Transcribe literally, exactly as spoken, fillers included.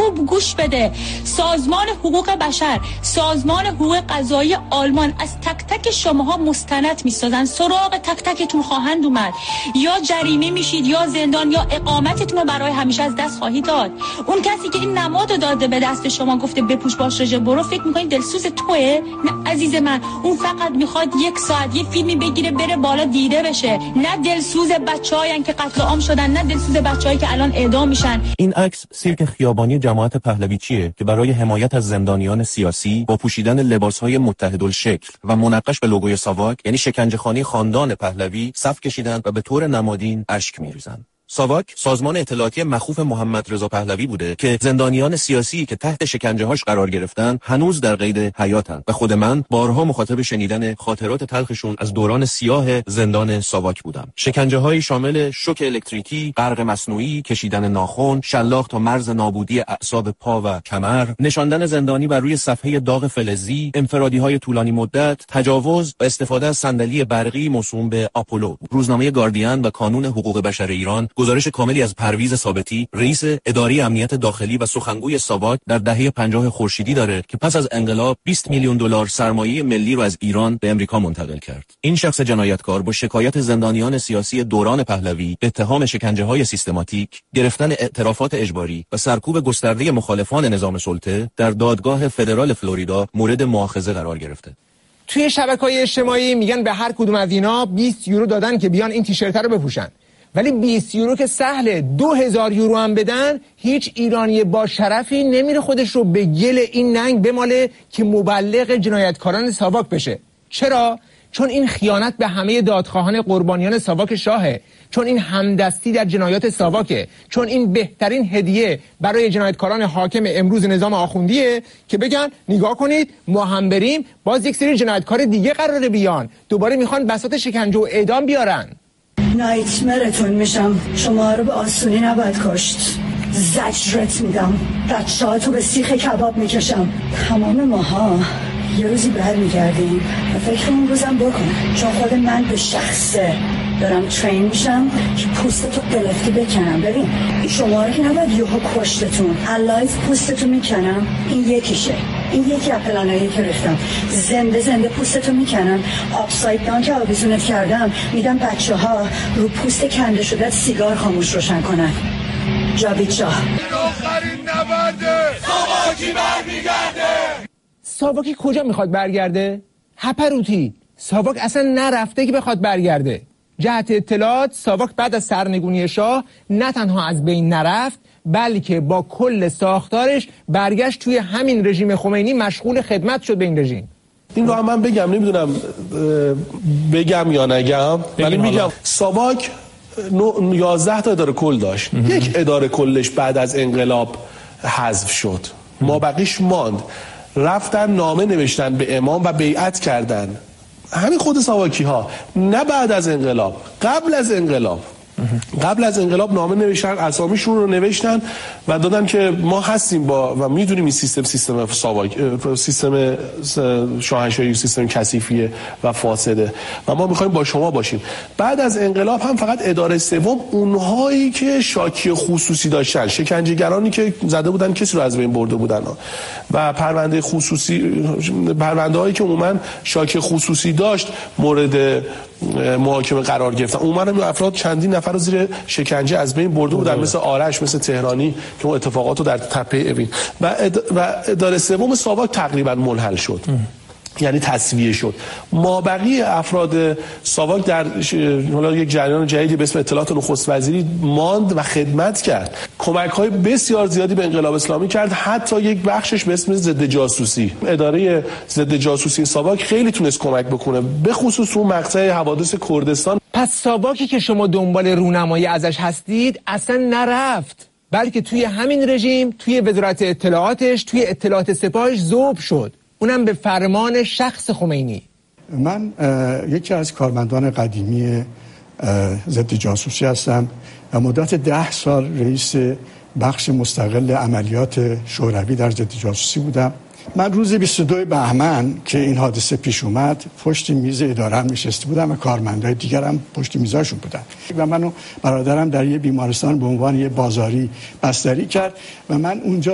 خوب گوش بده. سازمان حقوق بشر، سازمان حقوق قضایی آلمان از تک تک شماها مستند میسازن، سراغ تک تکتون خواهند اومد، یا جریمه میشید یا زندان یا اقامتتون رو برای همیشه از دست خواهید داد. اون کسی که این نمادو داده به دست شما گفته بپوش باش رژه برو، فکر میکنید دلسوز توئه؟ نه عزیز من، اون فقط میخواد یک ساعت یه فیلمی بگیره بره بالا دیده بشه. نه دلسوز بچه‌هایی که قتل عام شدن، نه دلسوز بچه‌هایی که الان اعدام میشن. این عکس سیرک خیابانی جماعت پهلوی چیه که برای حمایت از زندانیان سیاسی با پوشیدن لباسهای متحدالشکل و منقش به لوگوی ساواک یعنی شکنجهخانه خاندان پهلوی صف کشیدند و به طور نمادین اشک می‌ریزند. ساواک سازمان اطلاعاتی مخوف محمد رضا پهلوی بوده که زندانیان سیاسی که تحت شکنجه‌هاش قرار گرفتن هنوز در قید حیاتن و خود من بارها مخاطب شنیدن خاطرات تلخشون از دوران سیاه زندان ساواک بودم. شکنجه‌های شامل شوک الکتریکی، غرق مصنوعی، کشیدن ناخن، شلاق تا مرز نابودی اعصاب پا و کمر، نشاندن زندانی بر روی صفحه داغ فلزی، انفرادی‌های طولانی مدت، تجاوز و استفاده از صندلی برقی موسوم به آپولو. روزنامه گاردین و کانون حقوق بشر ایران گزارش کاملی از پرویز ثابتی، رئیس اداره امنیت داخلی و سخنگوی ساواک در دهه پنجاه خورشیدی داره که پس از انقلاب بیست میلیون دلار سرمایه ملی رو از ایران به امریکا منتقل کرد. این شخص جنایتکار با شکایت زندانیان سیاسی دوران پهلوی، اتهام شکنجه‌های سیستماتیک، گرفتن اعترافات اجباری و سرکوب گسترده مخالفان نظام سلطه در دادگاه فدرال فلوریدا مورد مؤاخذه قرار گرفته. توی شبکه‌های اجتماعی میگن به هر کدوم از اینا بیست یورو دادن که بیان این تیشرت رو بپوشن. ولی بیست یورو که سهله، دو هزار یورو هم بدن هیچ ایرانی با شرفی نمیره خودش رو به گل این ننگ بماله که مبلغ جنایتکاران ساواک بشه. چرا؟ چون این خیانت به همه دادخواهان قربانیان ساواک شاهه، چون این همدستی در جنایات ساواکه، چون این بهترین هدیه برای جنایتکاران حاکم امروز نظام آخوندیه که بگن نگاه کنید ما هم بریم باز یک سری جنایتکار دیگه قراره بیان، دوباره میخوان بساط شکنجه و اعدام بیارن. نایتمرتون میشم، شما رو به آسونی نباید کشت. زجرت میدم، بچه ها تو به سیخ کباب میکشم. تمام ماها یه روزی بر میگردیم و فکر اون روزم بکن، چون خود من به شخصه دارم ترین میشم که پوستتو گلفتی بکنم. ببین شما رو که نباید یهو کشتتون الایف پوستتو میکنم، این یکیشه، این یکی از پلانایی که ریختم. زنده زنده پوستتو میکنم، آپساید دان که آویزونت کردم میدم بچه ها رو پوست کنده شده سیگار خاموش روشن کنن. جاوید شاه آخرین نبرده ساواکی برمیگرده. ساواکی کجا میخواد برگرده؟ هپروتی. ساواک اصلا نرفته که بخواد برگرده. جهت اطلاعات ساواک بعد از سرنگونی شاه نه تنها از بین نرفت بلکه با کل ساختارش برگشت توی همین رژیم خمینی مشغول خدمت شد به این رژیم. این رو هم من بگم، نمیدونم بگم یا نگم، ولی میگم ساواک یازده تا اداره کل داشت. یک اداره کلش بعد از انقلاب حذف شد، ما بقیش ماند. رفتن نامه نوشتن به امام و بیعت کردن. همین خود ساواکی ها نه بعد از انقلاب، قبل از انقلاب قبل از انقلاب نامه نوشتن، اسامیشون رو نوشتن و دادن که ما هستیم با و میدونیم این سیستم سیستم ساواک سیستم شاهنشاهی سیستم کثیفیه و فاسده و ما میخوایم با شما باشیم. بعد از انقلاب هم فقط اداره سوم اونهایی که شاکی خصوصی داشتن، شکنجهگرانی که زده بودن کسی رو از بین برده بودن و پرونده خصوصی پرونده هایی که عموما شاکی خصوصی داشت مورد محاکمه قرار گرفتن. عموما افراد چندین نفر رو زیر شکنجه از بین برده بودن، مثل آرش، مثل تهرانی که اون اتفاقات رو در تپه اوین و اد... و اداره سوم ساواک تقریبا منحل شد. یعنی تصفیه شد. ما بقیه افراد ساواک در ش... حالا یک جریان جدیدی به اسم اطلاعات نخست وزیری ماند و خدمت کرد. کمک‌های بسیار زیادی به انقلاب اسلامی کرد، حتی یک بخشش به اسم ضد جاسوسی. اداره ضد جاسوسی ساواک خیلی تونست کمک بکنه، به خصوص اون مقطع حوادث کردستان. پس ساواکی که شما دنبال رونمایی ازش هستید اصلا نرفت، بلکه توی همین رژیم، توی وزارت اطلاعاتش، توی اطلاعات سپاهش ذوب شد، اونم به فرمان شخص خمینی. من یکی از کارمندان قدیمی ضد جاسوسی هستم و مدت ده سال رئیس بخش مستقل عملیات شوروی در ضد جاسوسی بودم. من روز بیست و دو بهمن که این حادثه پیش اومد پشت میز اداره‌ام نشسته بودم و کارمندای دیگرم پشت میزاشون بودن و منو برادرم در یه بیمارستان به عنوان یه بازاری بستری کرد و من اونجا